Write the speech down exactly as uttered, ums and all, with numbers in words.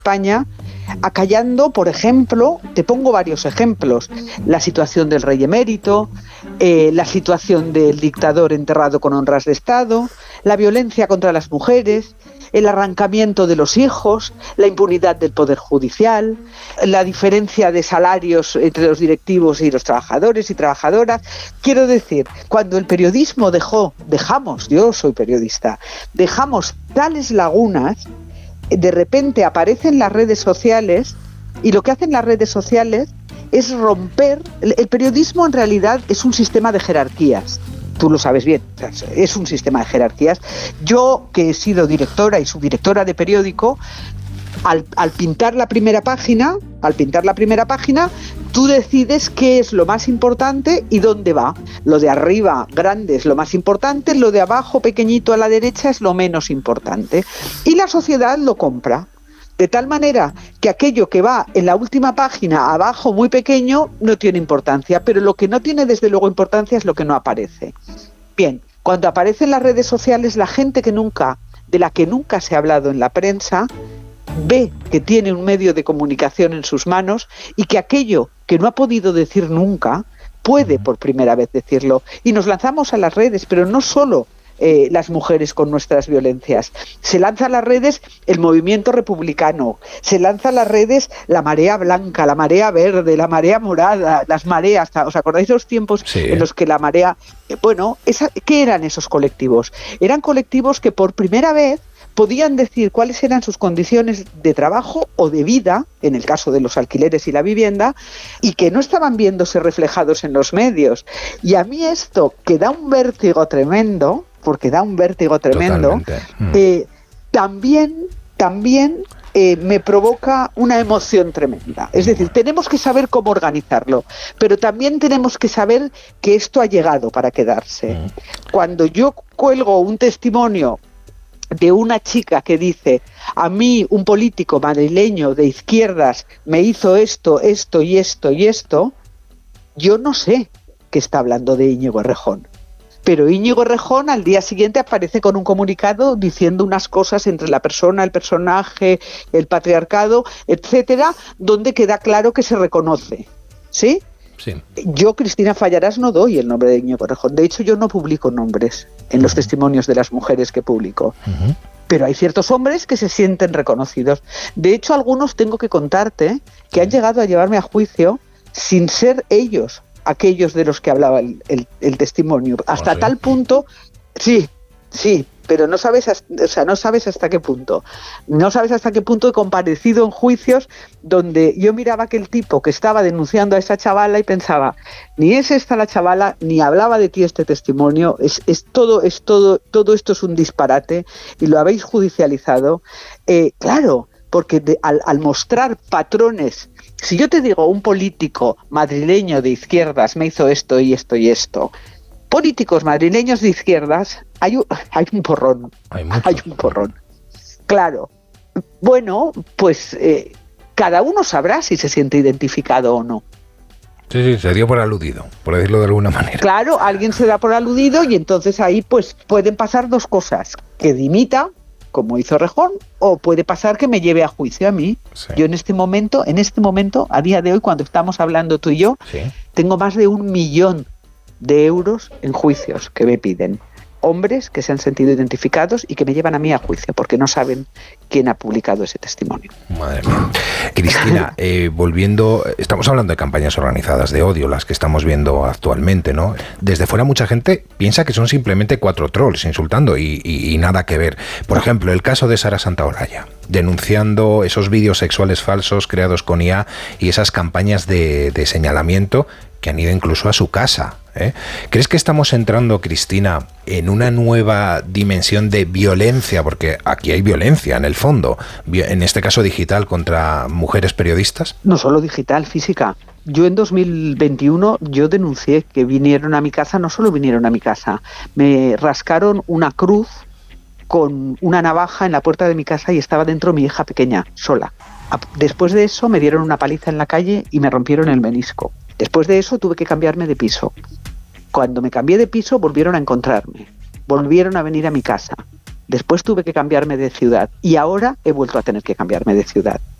España, acallando, por ejemplo, te pongo varios ejemplos, la situación del rey emérito, eh, la situación del dictador enterrado con honras de Estado, la violencia contra las mujeres, el arrancamiento de los hijos, la impunidad del Poder Judicial, la diferencia de salarios entre los directivos y los trabajadores y trabajadoras. Quiero decir, cuando el periodismo dejó, dejamos, yo soy periodista, dejamos tales lagunas, de repente aparecen las redes sociales y lo que hacen las redes sociales es romper. El periodismo en realidad es un sistema de jerarquías. Tú lo sabes bien, es un sistema de jerarquías. Yo, que he sido directora y subdirectora de periódico, al, al pintar la primera página, al pintar la primera página, tú decides qué es lo más importante y dónde va. Lo de arriba, grande, es lo más importante, lo de abajo, pequeñito a la derecha, es lo menos importante. Y la sociedad lo compra. De tal manera que aquello que va en la última página, abajo, muy pequeño, no tiene importancia, pero lo que no tiene desde luego importancia es lo que no aparece. Bien, cuando aparecen las redes sociales, la gente que nunca, de la que nunca se ha hablado en la prensa, ve que tiene un medio de comunicación en sus manos y que aquello que no ha podido decir nunca, puede por primera vez decirlo. Y nos lanzamos a las redes, pero no solo Eh, las mujeres con nuestras violencias. Se lanza a las redes el movimiento republicano, se lanza a las redes la marea blanca, la marea verde, la marea morada, las mareas. ¿Os acordáis de los tiempos sí. en los que la marea... Eh, bueno, esa, ¿qué eran esos colectivos? Eran colectivos que por primera vez podían decir cuáles eran sus condiciones de trabajo o de vida, en el caso de los alquileres y la vivienda, y que no estaban viéndose reflejados en los medios. Y a mí esto, que da un vértigo tremendo, porque da un vértigo tremendo, eh, también, también eh, me provoca una emoción tremenda. Es decir, tenemos que saber cómo organizarlo, pero también tenemos que saber que esto ha llegado para quedarse. Cuando yo cuelgo un testimonio de una chica que dice: a mí un político madrileño de izquierdas me hizo esto, esto y esto y esto, yo no sé que está hablando de Íñigo Errejón. Pero Íñigo Errejón al día siguiente aparece con un comunicado diciendo unas cosas entre la persona, el personaje, el patriarcado, etcétera, donde queda claro que se reconoce, ¿sí? Sí. Yo, Cristina Fallarás, no doy el nombre de Íñigo Errejón. De hecho, yo no publico nombres en uh-huh. los testimonios de las mujeres que publico. Uh-huh. Pero hay ciertos hombres que se sienten reconocidos. De hecho, algunos, tengo que contarte, que han llegado a llevarme a juicio sin ser ellos aquellos de los que hablaba el, el, el testimonio, hasta oh, ¿sí? tal punto, sí, sí, pero no sabes, o sea, no sabes hasta qué punto, no sabes hasta qué punto he comparecido en juicios donde yo miraba a aquel tipo que estaba denunciando a esa chavala y pensaba, ni es esta la chavala, ni hablaba de ti este testimonio, es, es todo, es todo, todo esto es un disparate y lo habéis judicializado, eh, claro, porque de, al, al mostrar patrones. Si yo te digo un político madrileño de izquierdas me hizo esto y esto y esto, políticos madrileños de izquierdas, hay un, hay un porrón, hay, hay un porrón. Claro, bueno, pues eh, cada uno sabrá si se siente identificado o no. Sí, sí, se dio por aludido, por decirlo de alguna manera. Claro, alguien se da por aludido y entonces ahí pues pueden pasar dos cosas, que dimita, como hizo Errejón, o puede pasar que me lleve a juicio a mí. Sí. Yo en este momento, en este momento, a día de hoy, cuando estamos hablando tú y yo, sí. tengo más de un millón de euros en juicios que me piden. Hombres que se han sentido identificados y que me llevan a mí a juicio porque no saben quién ha publicado ese testimonio. Madre mía. Cristina, eh, volviendo, estamos hablando de campañas organizadas de odio, las que estamos viendo actualmente, ¿no? Desde fuera mucha gente piensa que son simplemente cuatro trolls insultando y, y, y nada que ver. Por ejemplo, el caso de Sara Santaolalla, denunciando esos vídeos sexuales falsos creados con I A y esas campañas de, de señalamiento que han ido incluso a su casa. ¿eh? ¿Crees que estamos entrando, Cristina, en una nueva dimensión de violencia? Porque aquí hay violencia, en el fondo, en este caso digital, contra mujeres periodistas. No solo digital, física. Yo en dos mil veintiuno yo denuncié que vinieron a mi casa, no solo vinieron a mi casa, me rascaron una cruz con una navaja en la puerta de mi casa y estaba dentro mi hija pequeña, sola. Después de eso me dieron una paliza en la calle y me rompieron el menisco. Después de eso tuve que cambiarme de piso. Cuando me cambié de piso volvieron a encontrarme, volvieron a venir a mi casa. después tuve que cambiarme de ciudad y ahora he vuelto a tener que cambiarme de ciudad.